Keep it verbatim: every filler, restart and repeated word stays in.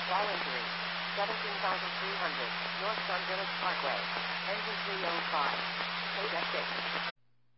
Wallingbury, seventeen thousand three hundred, North Sun Village Parkway, engine three oh five, K six.